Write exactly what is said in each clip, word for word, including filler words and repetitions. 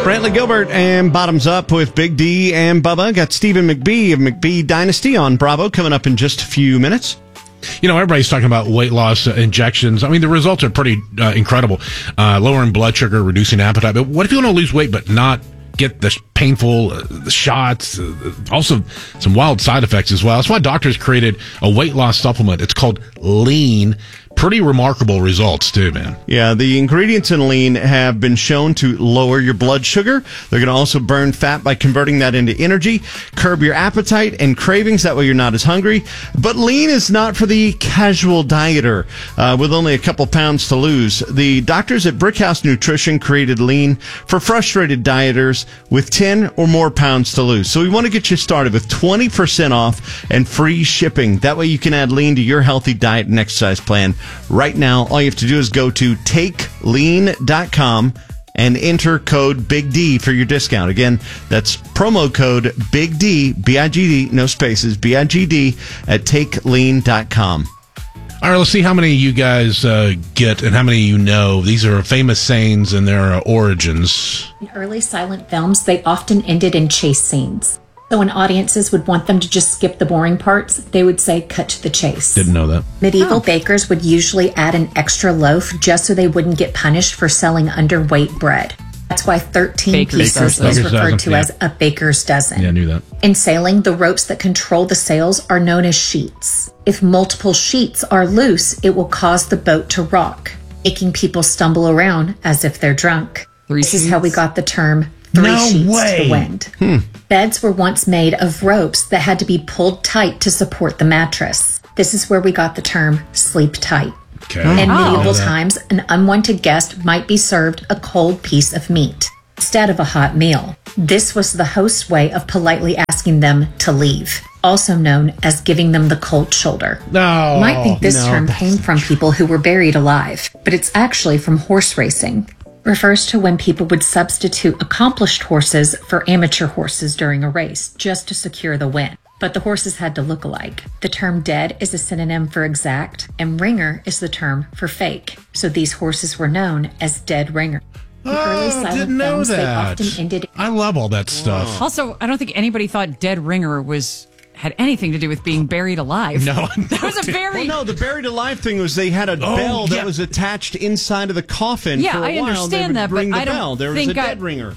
Brantley Gilbert and Bottoms Up with Big D and Bubba. Got Stephen McBee of McBee Dynasty on Bravo coming up in just a few minutes. You know, everybody's talking about weight loss uh, injections. I mean, the results are pretty uh, incredible. Uh, lowering blood sugar, reducing appetite. But what if you want to lose weight but not get the painful uh, the shots? Uh, also, some wild side effects as well. That's why doctors created a weight loss supplement. It's called Lean. Pretty remarkable results, too, man. Yeah, the ingredients in Lean have been shown to lower your blood sugar. They're going to also burn fat by converting that into energy, curb your appetite and cravings. That way you're not as hungry. But Lean is not for the casual dieter uh, with only a couple pounds to lose. The doctors at Brickhouse Nutrition created Lean for frustrated dieters with ten or more pounds to lose. So we want to get you started with twenty percent off and free shipping. That way you can add Lean to your healthy diet and exercise plan. Right now, all you have to do is go to take lean dot com and enter code Big D for your discount. Again, that's promo code Big D, B I G D, no spaces, B I G D, at take lean dot com. All right, let's see how many you guys uh, get and how many you know. These are famous sayings and their uh, origins. In early silent films, they often ended in chase scenes. So when audiences would want them to just skip the boring parts, they would say, cut to the chase. Didn't know that. Medieval oh. bakers would usually add an extra loaf just so they wouldn't get punished for selling underweight bread. That's why thirteen Baker's pieces dozen. is Baker's referred dozen, to yeah. as a baker's dozen. Yeah, I knew that. In sailing, the ropes that control the sails are known as sheets. If multiple sheets are loose, it will cause the boat to rock, making people stumble around as if they're drunk. Three this sheets? is how we got the term three No sheets way. to the wind. Hmm. Beds were once made of ropes that had to be pulled tight to support the mattress. This is where we got the term sleep tight. Okay. In Oh. medieval times, an unwanted guest might be served a cold piece of meat instead of a hot meal. This was the host's way of politely asking them to leave, also known as giving them the cold shoulder. No. You might think this no, term that's came from people who were buried alive, but it's actually from horse racing. Refers to when people would substitute accomplished horses for amateur horses during a race just to secure the win. But the horses had to look alike. The term dead is a synonym for exact, and ringer is the term for fake. So these horses were known as dead ringer. In early Oh, silent didn't know films, they that. often ended. I love all that stuff. Also, I don't think anybody thought dead ringer was had anything to do with being buried alive. No. That was a very... Well, no, the buried alive thing was they had a Oh, bell yeah. that was attached inside of the coffin. Yeah, for a I while. understand they would that, but ring the I don't bell. There was think a dead I- ringer.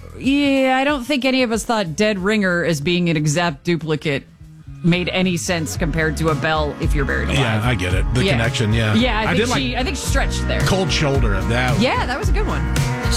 Yeah, I don't think any of us thought dead ringer as being an exact duplicate made any sense compared to a bell if you're buried alive. Yeah, I get it. The Yeah. connection, yeah. Yeah, I, think did she, like I think she stretched there. cold shoulder. That. Yeah, that was a good one.